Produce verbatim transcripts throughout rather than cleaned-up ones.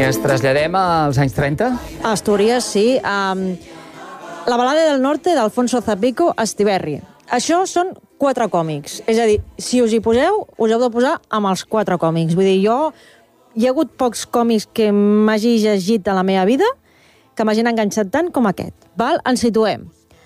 ens traslladem als anys trenta? A Astúries, sí. Um, la balada del norte d'Alfonso Zapico a Estiberri. Això són quatre còmics. És a dir, si us hi poseu, us heu de posar amb els quatre còmics. Vull dir, jo... Hi ha hagut pocs còmics que m'hagi llegit a la meva vida que m'hagin enganxat tant com aquest. Val? Ens situem.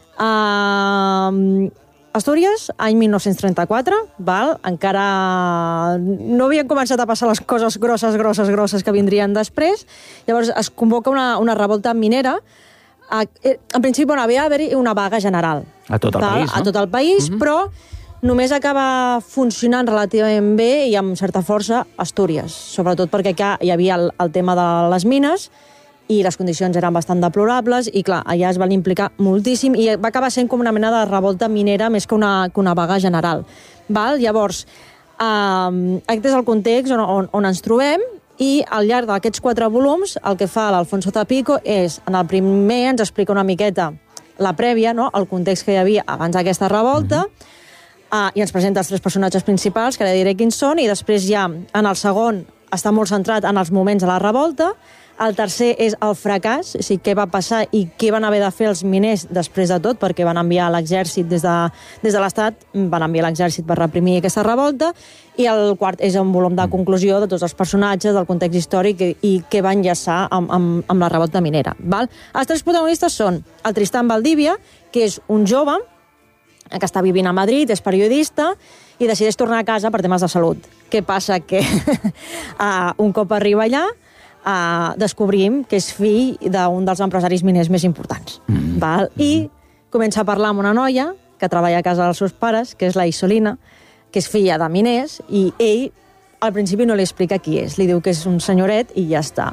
Uh, Astúries, any mil nou-cents trenta-quatre, val? Encara no havien començat a passar les coses grosses, grosses, grosses que vindrien després. Llavors es convoca una, una revolta minera. Uh, en principi, bueno, havia d'haver-hi una vaga general. A tot el val? país, no? A tot el país, mm-hmm. però només acaba funcionant relativament bé i amb certa força Astúries, sobretot perquè hi havia el, el tema de les mines i les condicions eren bastant deplorables i, clar, allà es van implicar moltíssim i va acabar sent com una mena de revolta minera més que una, que una vaga general. Val? Llavors, eh, aquest és el context on, on, on ens trobem i al llarg d'aquests quatre volums el que fa l'Alfonso Zapico és, en el primer ens explica una miqueta la prèvia, no? El context que hi havia abans d'aquesta revolta, mm-hmm. Uh, i ens presenta els tres personatges principals, que ara diré quins són, i després ja, en el segon, està molt centrat en els moments de la revolta, el tercer és el fracàs, o sigui, què va passar i què van haver de fer els miners després de tot, perquè van enviar l'exèrcit des de, des de l'Estat, van enviar l'exèrcit per reprimir aquesta revolta, i el quart és un volum de conclusió de tots els personatges, del context històric i, i què va enllaçar amb, amb, amb la revolta minera. Val? Els tres protagonistes són el Tristan Valdivia, que és un jove, que està vivint a Madrid, és periodista, i decideix tornar a casa per temes de salut. Què passa? Que uh, un cop arriba allà, uh, descobrim que és fill d'un dels empresaris miners més importants. Mm. Val? I comença a parlar amb una noia que treballa a casa dels seus pares, que és la Isolina, que és filla de miners, i ell al principi no li explica qui és. Li diu que és un senyoret i ja està.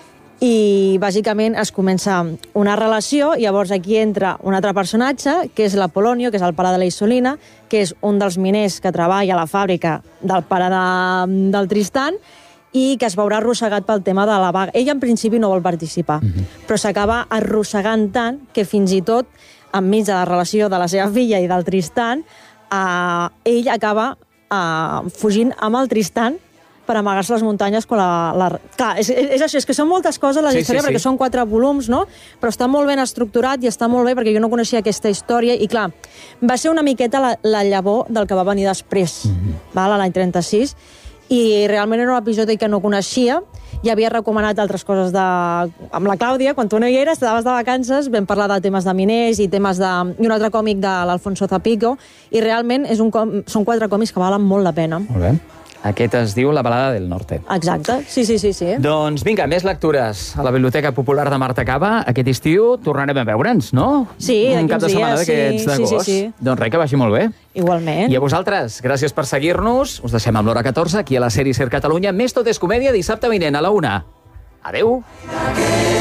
I bàsicament es comença una relació, i llavors aquí entra un altre personatge, que és l'Apolonio, que és el pare de la Isolina, que és un dels miners que treballa a la fàbrica del pare de, del Tristan, i que es veurà arrossegat pel tema de la vaga. Ell en principi no vol participar, mm-hmm. però s'acaba arrossegant tant que fins i tot, enmig de la relació de la seva filla i del Tristan, eh, ell acaba eh, fugint amb el Tristan per amagar-se a les muntanyes quan la... la... Clar, és, és això, és que són moltes coses la sí, història, sí, perquè sí. Són quatre volums, no? Però està molt ben estructurat i està molt bé perquè jo no coneixia aquesta història i, clar, va ser una miqueta la, la llavor del que va venir després, mm-hmm. val? L'any trenta-sis, i realment era un episodi que no coneixia, i havia recomanat altres coses de... amb la Clàudia, quan tu no hi eres, estaves de vacances, vam parlar de temes de miners i temes de... i un altre còmic de l'Alfonso Zapico, i realment és un com... són quatre còmics que valen molt la pena. Molt bé. Aquest es diu La balada del norte. Exacte, sí, sí, sí, sí. Doncs vinga, més lectures a la Biblioteca Popular de Marta Cava. Aquest estiu tornarem a veure'ns, no? Sí, un cap de setmana d'aquests d'agost. Sí, sí, sí. Doncs res, que vagi molt bé. Igualment. I a vosaltres, gràcies per seguir-nos. Us deixem amb l'hora catorze, aquí a la sèrie Ser Catalunya. Més Tot és Comèdia, dissabte vinent a la una. Adéu.